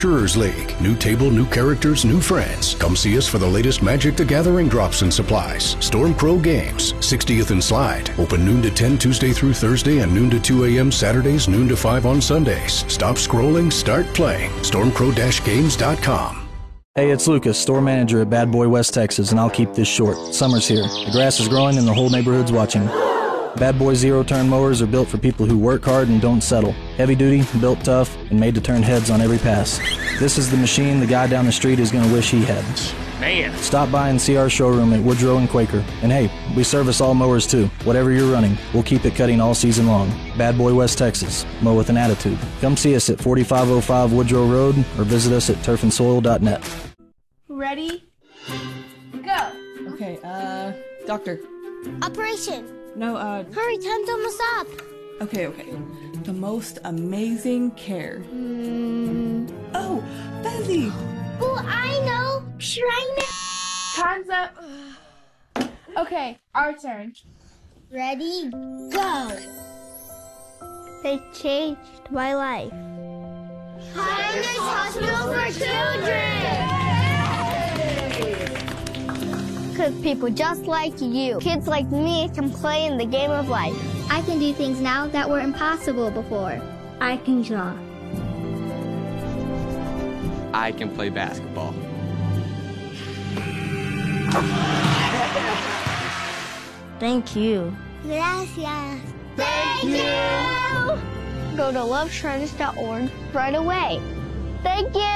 Adventurers League. New table, new characters, new friends. Come see us for the latest Magic the Gathering drops and supplies. Stormcrow Games, 60th and Slide. Open noon to 10 Tuesday through Thursday and noon to 2 a.m. Saturdays, noon to 5 on Sundays. Stop scrolling, start playing. Stormcrow-games.com. Hey, it's Lucas, store manager at Bad Boy West Texas, and I'll keep this short. Summer's here. The grass is growing and the whole neighborhood's watching. Bad Boy zero-turn mowers are built for people who work hard and don't settle. Heavy duty, built tough, and made to turn heads on every pass. This is the machine the guy down the street is going to wish he had. Man. Stop by and see our showroom at Woodrow and Quaker. And hey, we service all mowers too. Whatever you're running, we'll keep it cutting all season long. Bad Boy West Texas. Mow with an attitude. Come see us at 4505 Woodrow Road or visit us at turfandsoil.net. Ready? Go. Okay, doctor. Operation. No, Hurry, time's almost up. Okay. The most amazing care. Oh, Bezzy. Oh, I know. Shrine. Time's up. Okay, our turn. Ready? Go. They changed my life. Kindness Hospital for Children. Because people just like you, kids like me, can play in the game of life. I can do things now that were impossible before. I can draw. I can play basketball. Thank you. Gracias. Thank you. Go to loveshrines.org right away. Thank you.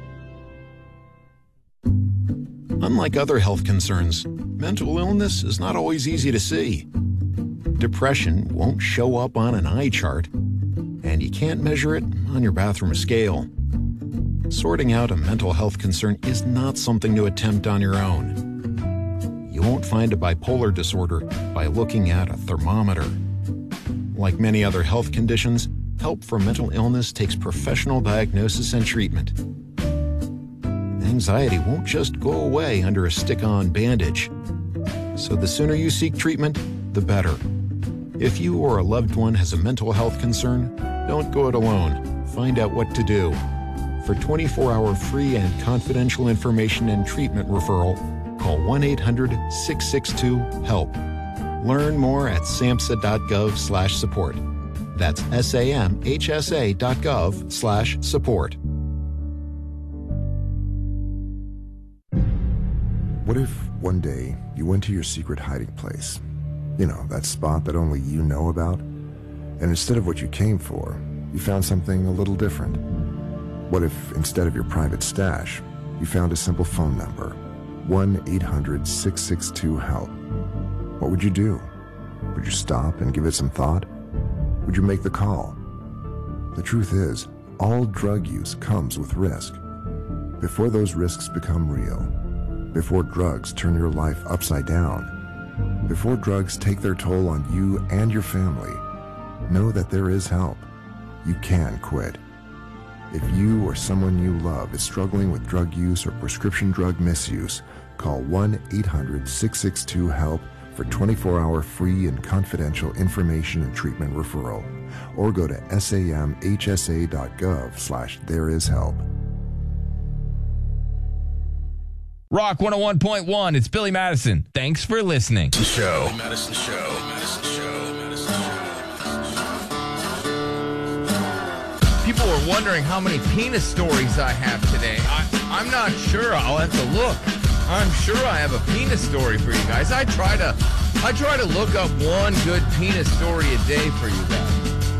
Unlike other health concerns, mental illness is not always easy to see. Depression won't show up on an eye chart, and you can't measure it on your bathroom scale. Sorting out a mental health concern is not something to attempt on your own. You won't find a bipolar disorder by looking at a thermometer. Like many other health conditions, help for mental illness takes professional diagnosis and treatment. Anxiety won't just go away under a stick-on bandage. So the sooner you seek treatment, the better. If you or a loved one has a mental health concern, don't go it alone. Find out what to do. For 24-hour free and confidential information and treatment referral, call 1-800-662-HELP. Learn more at samhsa.gov/support. That's samhsa.gov/support. What if one day you went to your secret hiding place? You know, that spot that only you know about? And instead of what you came for, you found something a little different. What if instead of your private stash, you found a simple phone number, 1-800-662-HELP? What would you do? Would you stop and give it some thought? Would you make the call? The truth is, all drug use comes with risk. Before those risks become real, before drugs turn your life upside down, before drugs take their toll on you and your family, know that there is help. You can quit. If you or someone you love is struggling with drug use or prescription drug misuse, call 1-800-662-HELP for 24-hour free and confidential information and treatment referral, or go to samhsa.gov/thereishelp. Rock 101.1, it's Billy Madison. Thanks for listening. Show. Madison Show. People were wondering how many penis stories I have today. I'm not sure. I'll have to look. I'm sure I have a penis story for you guys. I try to look up one good penis story a day for you guys.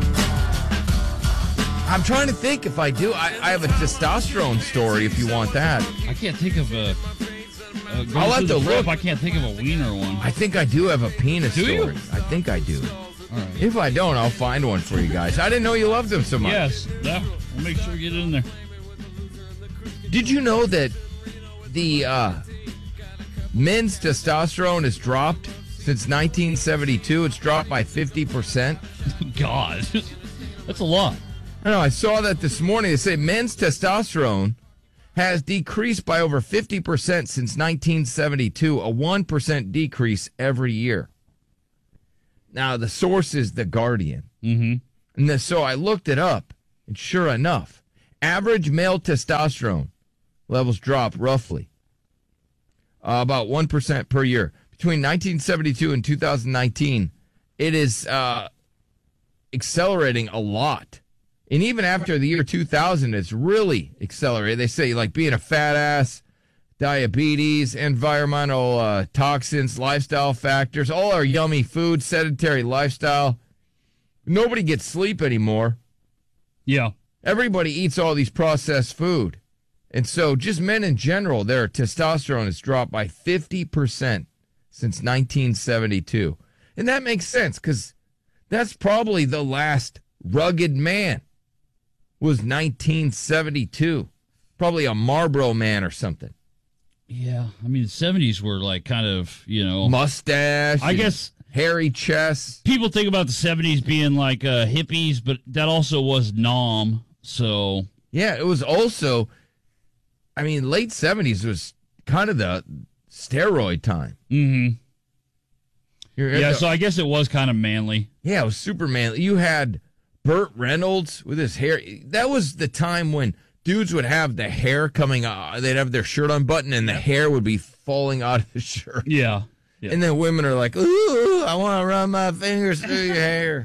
I'm trying to think if I do. I have a testosterone story if you want that. I can't think of a... I'll have to look. I can't think of a wiener one. I think I do have a penis Do story. you? I think I do. All right. If I don't, I'll find one for you guys. I didn't know you loved them so much. Yes. Yeah. We'll make sure you get it in there. Did you know that the men's testosterone has dropped since 1972? It's dropped by 50%. God. That's a lot. I know. I saw that this morning. They say men's testosterone has decreased by over 50% since 1972, a 1% decrease every year. Now, the source is The Guardian. Mm-hmm. And so I looked it up, and sure enough, average male testosterone levels drop roughly about 1% per year. Between 1972 and 2019, it is accelerating a lot. And even after the year 2000, it's really accelerated. They say, like, being a fat ass, diabetes, environmental toxins, lifestyle factors, all our yummy food, sedentary lifestyle. Nobody gets sleep anymore. Yeah. Everybody eats all these processed food. And so just men in general, their testosterone has dropped by 50% since 1972. And that makes sense because that's probably the last rugged man was 1972. Probably a Marlboro man or something. Yeah. I mean, the 70s were like kind of, mustache. I guess hairy chest. people think about the 70s being like hippies, but that also was Nam. So. Yeah, it was also, late 70s was kind of the steroid time. Mm-hmm. Yeah, so I guess it was kind of manly. Yeah, it was super manly. You had Burt Reynolds with his hair. That was the time when dudes would have the hair coming out. They'd have their shirt unbuttoned and the hair would be falling out of the shirt. Yeah. And then women are like, ooh, I want to run my fingers through your hair.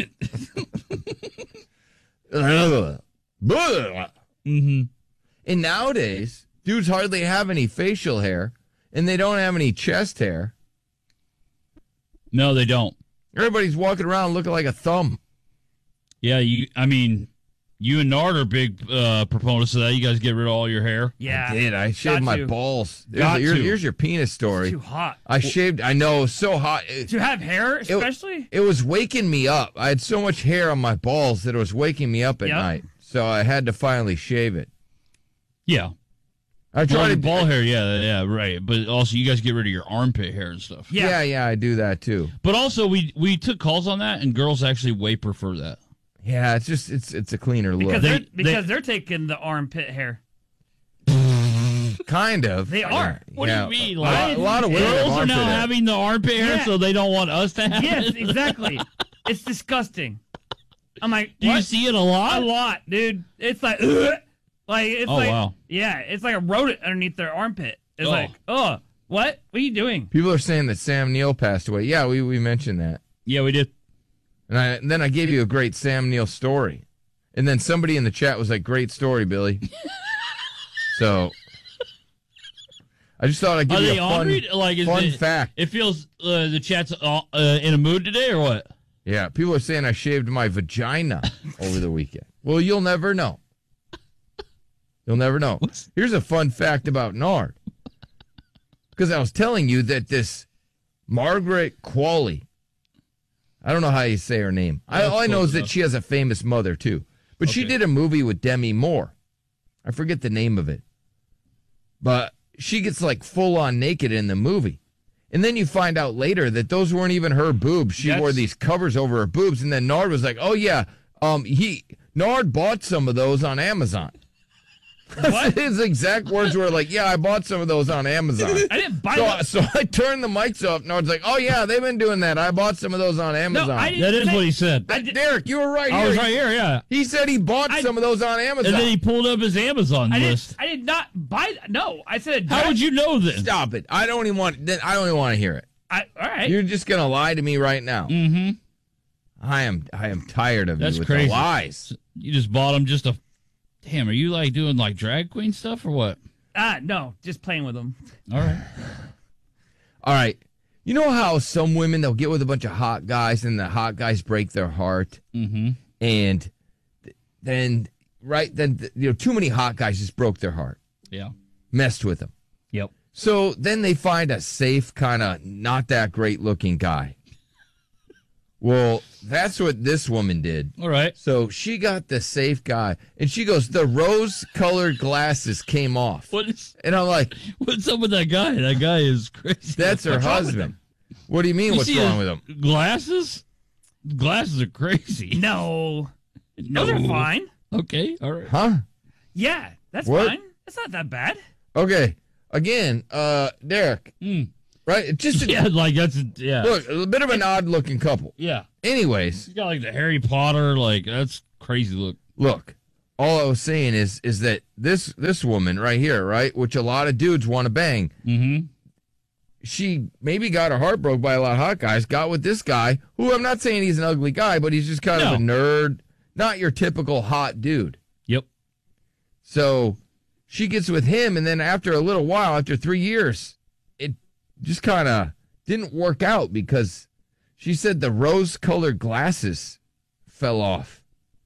Mm-hmm. And nowadays, dudes hardly have any facial hair and they don't have any chest hair. No, they don't. Everybody's walking around looking like a thumb. Yeah, you and Nard are big proponents of that. You guys get rid of all your hair. Yeah. I did. I shaved my balls. Here's your penis story. It's too hot. I shaved. I know. It was so hot. To have hair, especially? It was waking me up. I had so much hair on my balls that it was waking me up at night. So I had to finally shave it. Yeah. I tried to ball hair, yeah, right. But also, you guys get rid of your armpit hair and stuff. Yeah, I do that too. But also, we took calls on that, and girls actually way prefer that. Yeah, it's just it's a cleaner look. Because they're taking the armpit hair. Kind of. They are. What do you mean? A lot of women girls have are now armpit hair. having the armpit hair, so they don't want us to have Yes, it. exactly. It's disgusting. I'm like, do you see it a lot? A lot, dude. It's like, it's wow. Yeah, it's like a rodent underneath their armpit. It's like, what? What are you doing? People are saying that Sam Neill passed away. Yeah, we mentioned that. Yeah, we did. And then I gave you a great Sam Neill story. And then somebody in the chat was like, great story, Billy. So I just thought I'd give you a fun fact. It feels the chat's in a mood today or what? Yeah, people are saying I shaved my vagina over the weekend. Well, you'll never know. You'll never know. Here's a fun fact about Nard. Because I was telling you that this Margaret Qualley, I don't know how you say her name. All I know is that she has a famous mother, too. But she did a movie with Demi Moore. I forget the name of it. But she gets like full-on naked in the movie. And then you find out later that those weren't even her boobs. She wore these covers over her boobs. And then Nard was like, oh, yeah, Nard bought some of those on Amazon. What? His exact words were like, yeah, I bought some of those on Amazon. I didn't buy them. So I turned the mics off. Nard's like, oh, yeah, they've been doing that. I bought some of those on Amazon. That is what he said. Derek, you were right here. I was right here, yeah. He said he bought some of those on Amazon. And then he pulled up his Amazon list. I did not buy that. No, I said. How would you know this? Stop it. I don't even want to hear it. All right. You're just going to lie to me right now. Mm-hmm. I am tired of you with crazy. the lies. You just bought them just to... Damn, are you like doing like drag queen stuff or what? No, just playing with them. All right. You know how some women, they'll get with a bunch of hot guys and the hot guys break their heart? Mm-hmm. And then too many hot guys just broke their heart. Yeah. Messed with them. Yep. So then they find a safe, kind of not that great looking guy. Well, that's what this woman did. All right. So she got the safe guy, and she goes, the rose-colored glasses came off. And I'm like... What's up with that guy? That guy is crazy. That's her husband. What do you mean, what's wrong with him? Glasses? Glasses are crazy. No. Those are fine. Okay, all right. Huh? Yeah, that's What? fine. That's not that bad. Okay. Again, Derek. Right? It's just look, a bit of an odd-looking couple. Yeah. Anyways. You got like the Harry Potter, like, that's crazy look. Look, all I was saying is that this woman right here, right, which a lot of dudes want to bang, she maybe got her heart broke by a lot of hot guys, got with this guy, who I'm not saying he's an ugly guy, but he's just kind of a nerd, not your typical hot dude. Yep. So she gets with him, and then after a little while, after 3 years, it just kind of didn't work out because she said the rose-colored glasses fell off.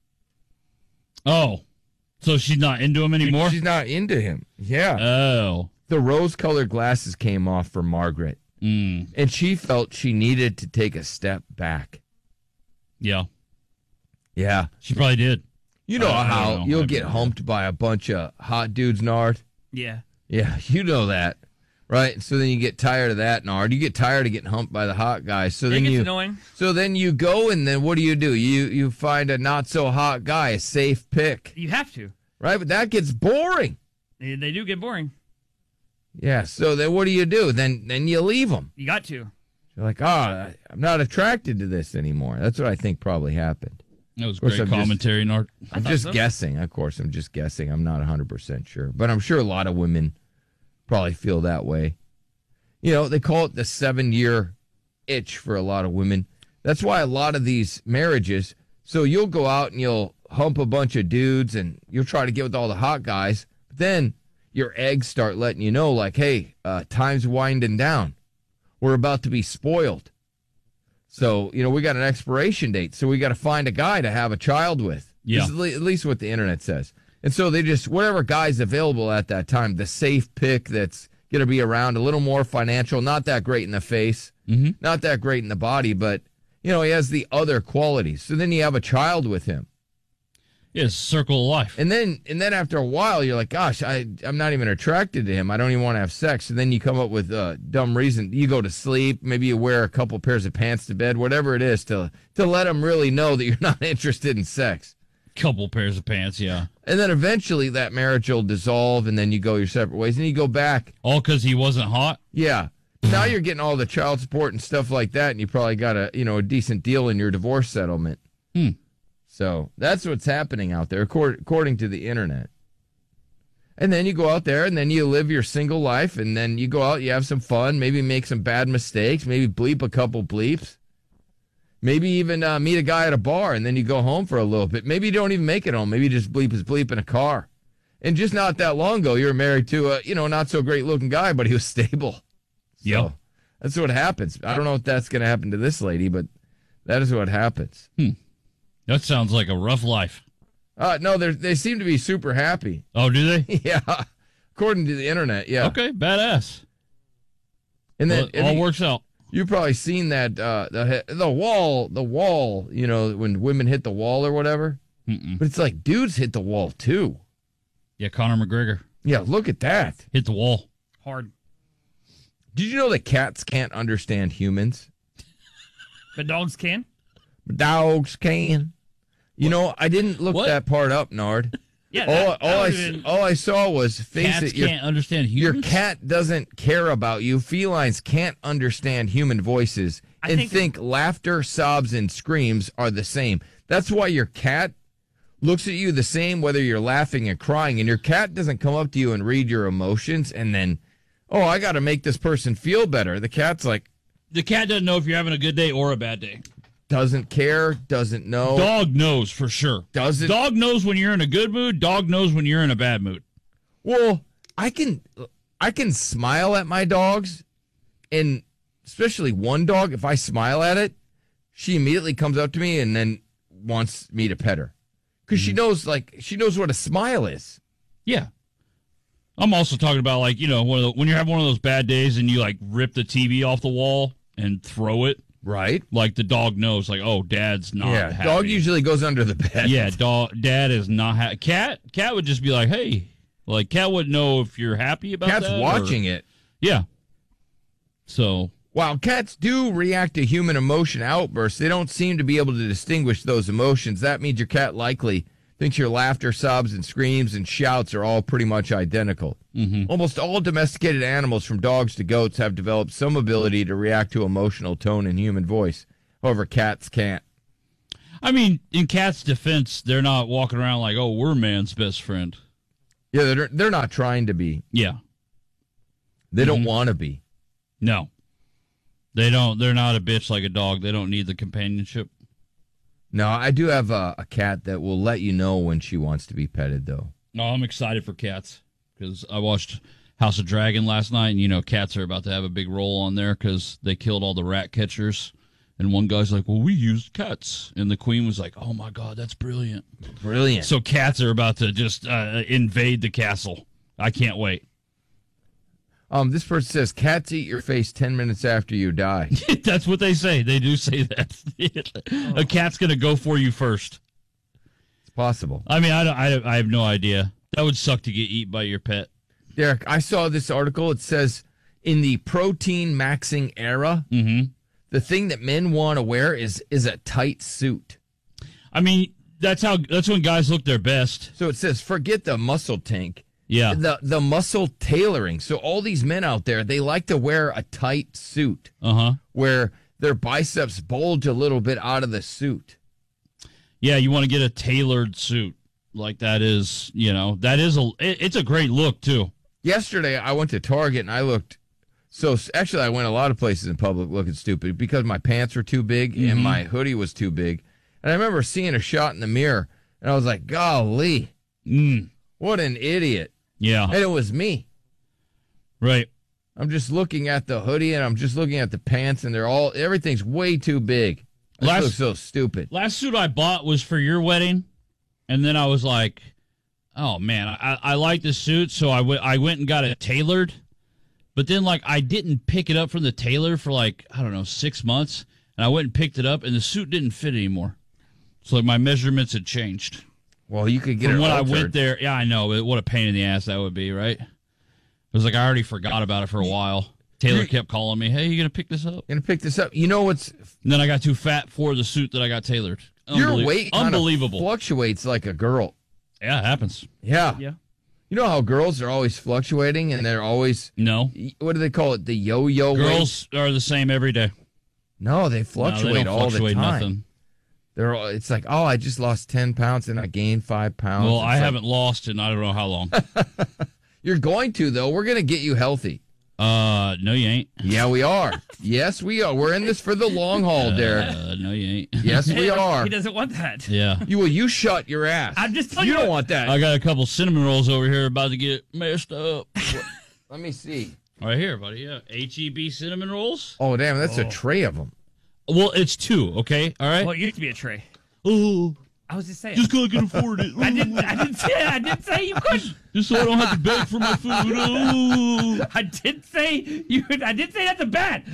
Oh, so she's not into him anymore? She's not into him. Yeah. Oh. The rose-colored glasses came off for Margaret. And she felt she needed to take a step back. Yeah. Yeah. She probably did. You know how you'll get humped by a bunch of hot dudes, Nard? Yeah. Yeah, you know that. Right? So then you get tired of that, Nard. You get tired of getting humped by the hot guys. So then it gets annoying. So then you go, and then what do? You find a not-so-hot guy, a safe pick. You have to. Right? But that gets boring. They do get boring. Yeah, so then what do? Then you leave them. You got to. You're like, I'm not attracted to this anymore. That's what I think probably happened. That was great commentary, Nard. I'm just guessing. Of course, I'm just guessing. I'm not 100% sure. But I'm sure a lot of women probably feel that way. You know, they call it the 7-year itch for a lot of women. That's why a lot of these marriages, so you'll go out and you'll hump a bunch of dudes and you'll try to get with all the hot guys. But then your eggs start letting you know, like, hey, time's winding down. We're about to be spoiled. So, you know, we got an expiration date, so we got to find a guy to have a child with. Yeah. This is at least what the internet says. And so they just, whatever guy's available at that time, the safe pick that's going to be around, a little more financial, not that great in the face, not that great in the body, but, you know, he has the other qualities. So then you have a child with him. Yeah, it's a circle of life. And then after a while, you're like, gosh, I'm not even attracted to him. I don't even want to have sex. And then you come up with a dumb reason. You go to sleep. Maybe you wear a couple pairs of pants to bed, whatever it is, to let him really know that you're not interested in sex. Couple pairs of pants, yeah. And then eventually that marriage will dissolve, and then you go your separate ways, and you go back. All because he wasn't hot? Yeah. Now you're getting all the child support and stuff like that, and you probably got a decent deal in your divorce settlement. So that's what's happening out there, according to the internet. And then you go out there, and then you live your single life, and then you go out, you have some fun, maybe make some bad mistakes, maybe bleep a couple bleeps, maybe even meet a guy at a bar, and then you go home for a little bit. Maybe you don't even make it home. Maybe you just bleep his bleep in a car. And just not that long ago, you were married to a not so great looking guy, but he was stable. So that's what happens. I don't know if that's going to happen to this lady, but that is what happens. That sounds like a rough life. No, they seem to be super happy. Oh, do they? Yeah, according to the internet. Yeah. Okay, badass. And then it all works out. You've probably seen that the wall. You know, when women hit the wall or whatever. But it's like dudes hit the wall too. Yeah, Conor McGregor. Yeah, look at that. Hit the wall hard. Did you know that cats can't understand humans? But dogs can. Dogs can. You know, I didn't look that part up, Nard. Yeah. All I saw was cats can't understand humans. Your cat doesn't care about you. Felines can't understand human voices and think laughter, sobs, and screams are the same. That's why your cat looks at you the same whether you're laughing and crying. And your cat doesn't come up to you and read your emotions and then, oh, I got to make this person feel better. The cat's like... The cat doesn't know if you're having a good day or a bad day. Doesn't care, doesn't know. Dog knows for sure. Doesn't. Dog knows when you're in a good mood. Dog knows when you're in a bad mood. Well, I can smile at my dogs, and especially one dog, if I smile at it, she immediately comes up to me and then wants me to pet her. Because she knows what a smile is. Yeah. I'm also talking about, like, you know, when you have one of those bad days and you, like, rip the TV off the wall and throw it. Right. Like, the dog knows, like, oh, Dad's not happy. Dog usually goes under the bed. Yeah, Dad is not happy. Cat would just be like, hey. Like, cat wouldn't know if you're happy about that. Cat's watching it. Yeah. So. While cats do react to human emotion outbursts, they don't seem to be able to distinguish those emotions. That means your cat likely thinks your laughter, sobs, and screams and shouts are all pretty much identical. Almost all domesticated animals, from dogs to goats, have developed some ability to react to emotional tone and human voice. However, cats can't. I mean, in cats' defense, they're not walking around like, oh, we're man's best friend. Yeah, they're not trying to be. Yeah. They don't want to be. No. They don't. They're not a bitch like a dog. They don't need the companionship. No, I do have a cat that will let you know when she wants to be petted, though. No, I'm excited for cats because I watched House of Dragon last night, and, you know, cats are about to have a big role on there because they killed all the rat catchers. And one guy's like, well, we used cats. And the queen was like, oh, my God, that's brilliant. Brilliant. So cats are about to just invade the castle. I can't wait. This person says, cats eat your face 10 minutes after you die. That's what they say. They do say that. A cat's going to go for you first. It's possible. I mean, I have no idea. That would suck to get eaten by your pet. Derek, I saw this article. It says, in the protein maxing era, the thing that men want to wear is a tight suit. I mean, that's when guys look their best. So it says, forget the muscle tank. Yeah. The muscle tailoring. So all these men out there, they like to wear a tight suit. Where their biceps bulge a little bit out of the suit. Yeah, you want to get a tailored suit. Like that is, you know, it's a great look too. Yesterday I went to Target and I looked, so actually I went a lot of places in public looking stupid because my pants were too big and my hoodie was too big. And I remember seeing a shot in the mirror and I was like, golly, what an idiot. Yeah. And it was me. Right. I'm just looking at the hoodie and I'm just looking at the pants and everything's way too big. It looks so stupid. Last suit I bought was for your wedding. And then I was like, oh, man, I like this suit. So I went and got it tailored. But then, like, I didn't pick it up from the tailor for, like, I don't know, 6 months. And I went and picked it up, and the suit didn't fit anymore. So, like, my measurements had changed. Well, you could get it when altered. I went there. Yeah, I know. But what a pain in the ass that would be, right? It was like I already forgot about it for a while. Taylor kept calling me, hey, you going to pick this up? Going to pick this up. You know what's... And then I got too fat for the suit that I got tailored. Your weight kind of unbelievable. Fluctuates like a girl. Yeah, it happens. Yeah. Yeah. You know how girls are always fluctuating and they're always... No. What do they call it? The yo-yo Girls are the same every day. No, they fluctuate they don't all fluctuate the time. Nothing. It's like, oh, I just lost 10 pounds and I gained 5 pounds. Well, I haven't lost in I don't know how long. You're going to, though. We're going to get you healthy. No, you ain't. Yeah, we are. Yes, we are. We're in this for the long haul, Derek. No, you ain't. Yes, we are. He doesn't want that. Yeah. You shut your ass. I'm just You don't want that. I got a couple cinnamon rolls over here about to get messed up. Let me see. Right here, buddy. Yeah. HEB cinnamon rolls. Oh, damn. That's a tray of them. Well, it's 2, okay? All right? Well, it used to be a tray. Oh. I was just saying. Just because I can afford it. I didn't say you couldn't. Just so I don't have to beg for my food. Oh. I did say that's a bad.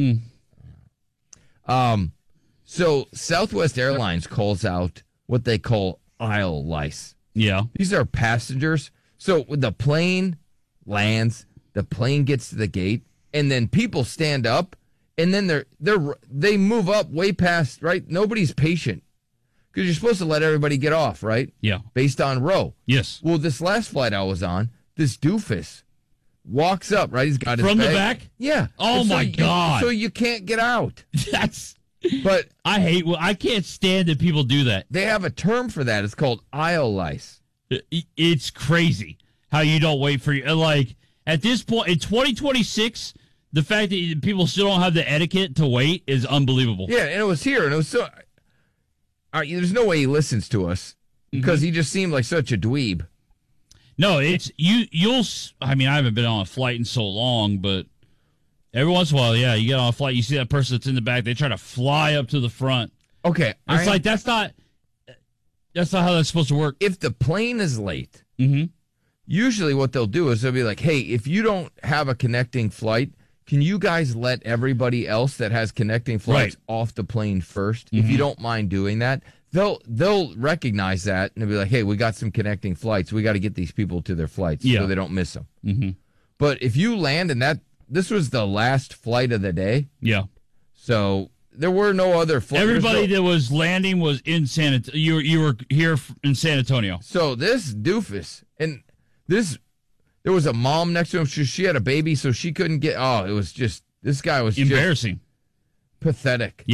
So Southwest Airlines calls out what they call aisle lice. Yeah. These are passengers. So when the plane lands, the plane gets to the gate, and then people stand up, and then they move up way past, right? Nobody's patient. Because you're supposed to let everybody get off, right? Yeah. Based on row. Yes. Well, this last flight I was on, this doofus walks up, right? He's got his From bag. the back? Yeah. Oh, And my God. So you can't get out. That's... But I can't stand that people do that. they have a term for that. It's called aisle lice. It's crazy how you don't wait for you. Like, at this point, in 2026... the fact that people still don't have the etiquette to wait is unbelievable. Yeah, and it was here, and it was so... there's no way he listens to us, because he just seemed like such a dweeb. No, it's... You'll... I mean, I haven't been on a flight in so long, but every once in a while, yeah, you get on a flight, you see that person that's in the back, they try to fly up to the front. Okay. It's like, that's not how that's supposed to work. If the plane is late, usually what they'll do is they'll be like, hey, if you don't have a connecting flight... can you guys let everybody else that has connecting flights off the plane first? If you don't mind doing that, they'll recognize that and they'll be like, hey, we got some connecting flights. We got to get these people to their flights so they don't miss them. But if you land and this was the last flight of the day. Yeah. So there were no other flights. Everybody that was landing was in San Antonio. You were here in San Antonio. So this doofus, and there was a mom next to him. She had a baby, so she couldn't get... Oh, it was just... This guy was embarrassing. Just pathetic. Yeah.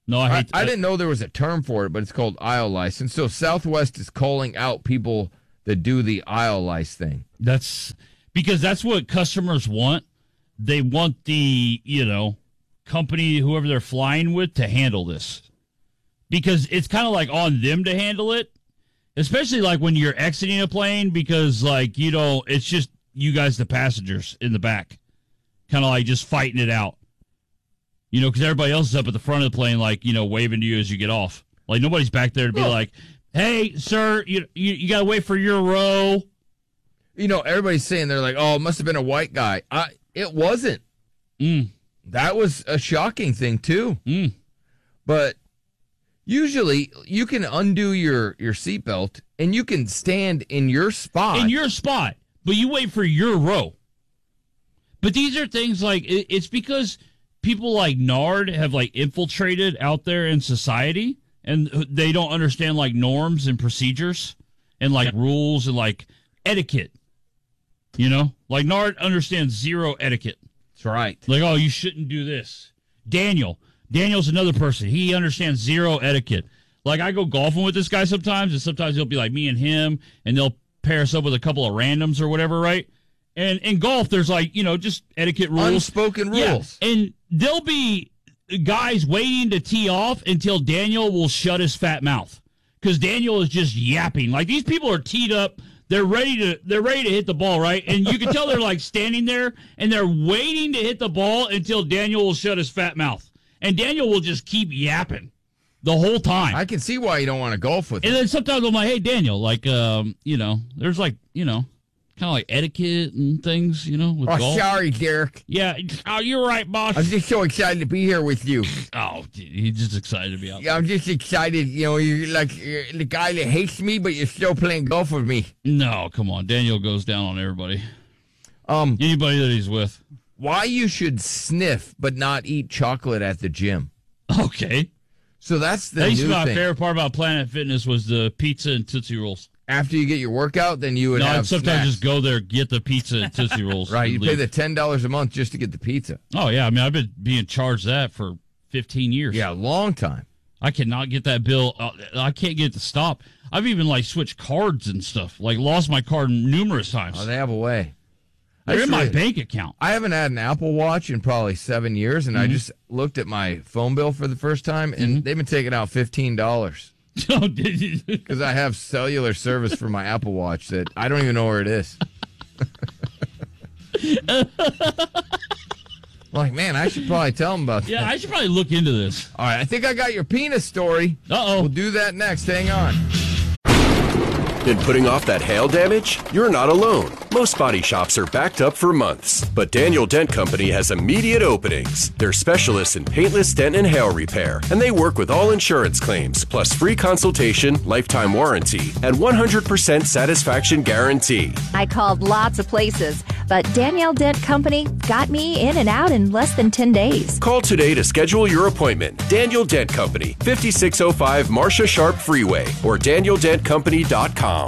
No, I didn't know there was a term for it, but it's called aisle license. So Southwest is calling out people that do the aisle lice thing. That's because that's what customers want. They want the, company, whoever they're flying with, to handle this. Because it's kind of like on them to handle it, especially like when you're exiting a plane, because it's just you guys, the passengers in the back, kind of like just fighting it out. Because everybody else is up at the front of the plane, waving to you as you get off. Like, nobody's back there to be like, hey, sir, you got to wait for your row. Everybody's saying they're like, oh, it must have been a white guy. It wasn't. That was a shocking thing, too. But usually you can undo your seatbelt and you can stand in your spot. But you wait for your row. But these are things like, it's because people like Nard have infiltrated out there in society, and they don't understand norms and procedures and rules and etiquette. Nard understands zero etiquette. That's right. Oh, you shouldn't do this. Daniel's another person. He understands zero etiquette. I go golfing with this guy sometimes, and sometimes he'll be me and him, and they'll pair us up with a couple of randoms or whatever, right? And in golf, there's just etiquette rules. Unspoken rules. Yeah. And there'll be guys waiting to tee off until Daniel will shut his fat mouth. Because Daniel is just yapping. These people are teed up. They're ready to hit the ball, right? And you can tell they're standing there and they're waiting to hit the ball until Daniel will shut his fat mouth. And Daniel will just keep yapping the whole time. I can see why you don't want to golf with him. And then sometimes I'm like, hey, Daniel, there's kind of etiquette and things, with golf. Sorry, Derek. Yeah. Oh, you're right, boss. I'm just so excited to be here with you. Oh, he's just excited to be out there. Yeah, I'm just excited. You're the guy that hates me, but you're still playing golf with me. No, come on. Daniel goes down on everybody. Anybody that he's with. Why you should sniff but not eat chocolate at the gym. Okay. So that's the new thing. My favorite part about Planet Fitness was the pizza and Tootsie Rolls. After you get your workout, then you would have sometimes snacks. Just go there, get the pizza and Tootsie Rolls. Right, you pay the $10 a month just to get the pizza. Oh, yeah. I've been being charged that for 15 years. Yeah, a long time. I cannot get that bill. I can't get it to stop. I've even, switched cards and stuff. Lost my card numerous times. Oh, they have a way. They're in my bank account. I haven't had an Apple Watch in probably 7 years, and I just looked at my phone bill for the first time, and they've been taking out $15. Oh, did you? Because I have cellular service for my Apple Watch that I don't even know where it is. Man, I should probably tell them about that. Yeah, I should probably look into this. All right, I think I got your penis story. Uh-oh. We'll do that next. Hang on. Been putting off that hail damage? You're not alone. Most body shops are backed up for months, but Daniel Dent Company has immediate openings. They're specialists in paintless dent and hail repair, and they work with all insurance claims, plus free consultation, lifetime warranty, and 100% satisfaction guarantee. I called lots of places, but Daniel Dent Company got me in and out in less than 10 days. Call today to schedule your appointment. Daniel Dent Company, 5605 Marcia Sharp Freeway, or DanielDentCompany.com.